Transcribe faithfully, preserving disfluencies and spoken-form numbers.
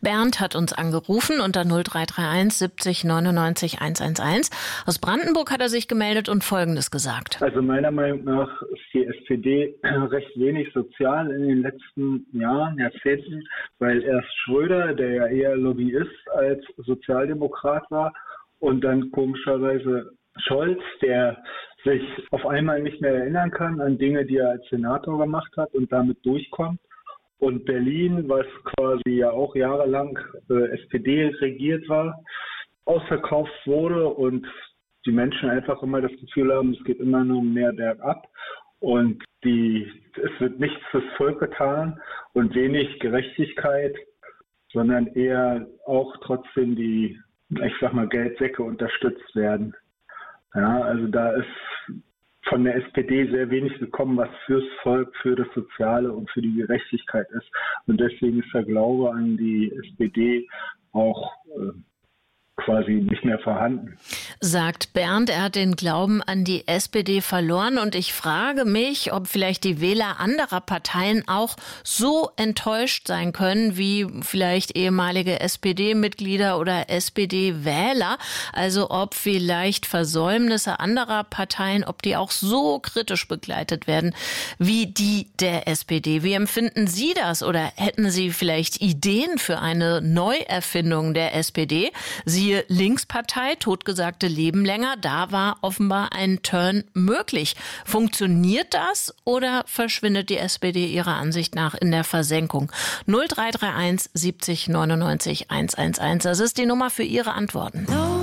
Bernd hat uns angerufen unter null drei drei eins siebzig neunundneunzig hundertelf. Aus Brandenburg hat er sich gemeldet und Folgendes gesagt. Also meiner Meinung nach ist die S P D recht wenig sozial in den letzten Jahren, Jahrzehnten, weil erst Schröder, der ja eher Lobbyist als Sozialdemokrat war, und dann komischerweise Scholz, der sich auf einmal nicht mehr erinnern kann an Dinge, die er als Senator gemacht hat und damit durchkommt. Und Berlin, was quasi ja auch jahrelang äh, S P D regiert war, ausverkauft wurde und die Menschen einfach immer das Gefühl haben, es geht immer nur mehr bergab und die, es wird nichts fürs Volk getan und wenig Gerechtigkeit, sondern eher auch trotzdem die, ich sag mal, Geldsäcke unterstützt werden. Ja, also da ist von der S P D sehr wenig gekommen, was fürs Volk, für das Soziale und für die Gerechtigkeit ist. Und deswegen ist der Glaube an die S P D auch äh, quasi nicht mehr vorhanden. Sagt Bernd, er hat den Glauben an die S P D verloren und ich frage mich, ob vielleicht die Wähler anderer Parteien auch so enttäuscht sein können wie vielleicht ehemalige S P D-Mitglieder oder S P D-Wähler, also ob vielleicht Versäumnisse anderer Parteien, ob die auch so kritisch begleitet werden wie die der S P D. Wie empfinden Sie das oder hätten Sie vielleicht Ideen für eine Neuerfindung der S P D? Sie Linkspartei, totgesagte Leben länger, da war offenbar ein Turn möglich. Funktioniert das oder verschwindet die S P D Ihrer Ansicht nach in der Versenkung? null drei drei eins siebzig neunundneunzig hundertelf. Das ist die Nummer für Ihre Antworten.